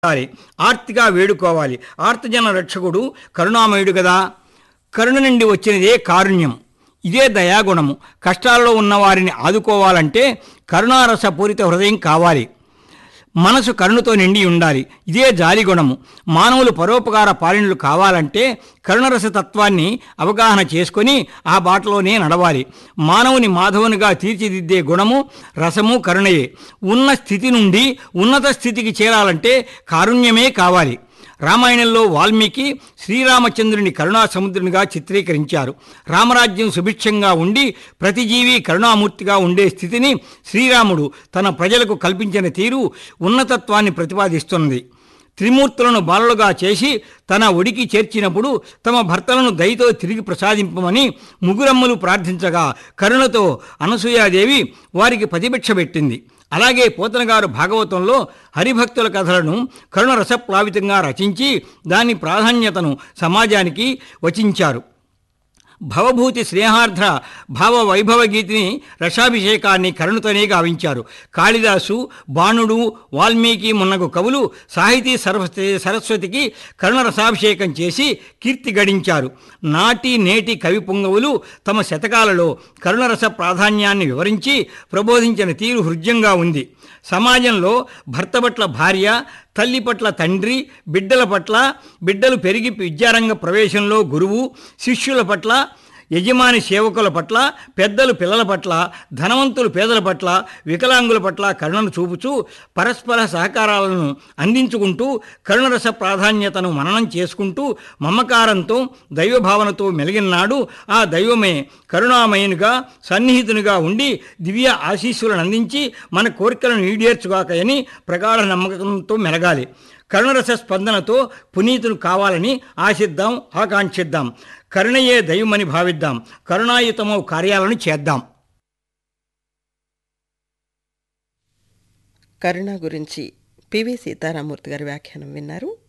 ఉండాలి. ఆర్తిగా వేడుకోవాలి. ఆర్తజన రక్షకుడు కరుణామయుడు కదా. కరుణ నుండి వచ్చినదే కారుణ్యం. ఇదే దయాగుణము. కష్టాల్లో ఉన్నవారిని ఆదుకోవాలంటే కరుణారసపూరిత హృదయం కావాలి. మనసు కరుణతో నిండి ఉండాలి. ఇదే జాలిగుణము. మానవులు పరోపకార పాలనలు కావాలంటే కరుణరస తత్వాన్ని అవగాహన చేసుకొని ఆ బాటలోనే నడవాలి. మానవుని మాధవునిగా తీర్చిదిద్దే గుణము రసము కరుణయే. ఉన్న స్థితి నుండి ఉన్నత స్థితికి చేరాలంటే కారుణ్యమే కావాలి. రామాయణంలో వాల్మీకి శ్రీరామచంద్రుని కరుణా సముద్రునిగా చిత్రీకరించారు. రామరాజ్యం సుభిక్షంగా ఉండి ప్రతి జీవి కరుణామూర్తిగా ఉండే స్థితిని శ్రీరాముడు తన ప్రజలకు కల్పించిన తీరు ఉన్నతత్వాన్ని ప్రతిపాదిస్తున్నది. త్రిమూర్తులను బాలలుగా చేసి తన ఒడికి చేర్చినప్పుడు తమ భర్తలను దయతో తిరిగి ప్రసాదింపమని ముగ్గురమ్మలు ప్రార్థించగా కరుణతో అనసూయాదేవి వారికి ప్రతిభిక్ష పెట్టింది. అలాగే పోతనగారు భాగవతంలో హరిభక్తుల కథలను కరుణ రసప్లావితంగా రచించి దాని ప్రాధాన్యతను సమాజానికి వచించారు. భవభూతి స్నేహార్ద్ర భావ వైభవ గీతిని రసాభిషేకాన్ని కరుణతోనే గావించారు. కాళిదాసు, బాణుడు, వాల్మీకి మున్నగు కవులు సాహితీ సరస్వతికి కరుణ రసాభిషేకం చేసి కీర్తి గడించారు. నాటి నేటి కవి పుంగవులు తమ శతకాలలో కరుణరస ప్రాధాన్యాన్ని వివరించి ప్రబోధించిన తీరు హృద్యంగా ఉంది. సమాజంలో భర్త పట్ల భార్య, తల్లి పట్ల తండ్రి, బిడ్డల పట్ల, బిడ్డలు పెరిగి విద్యారంగ ప్రవేశంలో గురువు, శిష్యుల పట్ల, యజమాని సేవకుల పట్ల, పెద్దలు పిల్లల పట్ల, ధనవంతులు పేదల పట్ల, వికలాంగుల పట్ల కరుణను చూపుచూ పరస్పర సహకారాలను అందించుకుంటూ కరుణరస ప్రాధాన్యతను మననం చేసుకుంటూ మమకారంతో దైవభావనతో మెలిగినాడు. ఆ దైవమే కరుణామయునిగా సన్నిహితునిగా ఉండి దివ్య ఆశీస్సులను అందించి మన కోరికలను ఈడేర్చుగాకని ప్రగాఢ నమ్మకంతో మెలగాలి. కరుణరస స్పందనతో పునీతులు కావాలని ఆశిద్దాం, ఆకాంక్షిద్దాం. కరుణయే దైవమని భావిద్దాం. కరుణాయుతమో కార్యాలను చేద్దాం. కరుణ గురించి పివి సీతారామూర్తి గారి వ్యాఖ్యానం విన్నారు.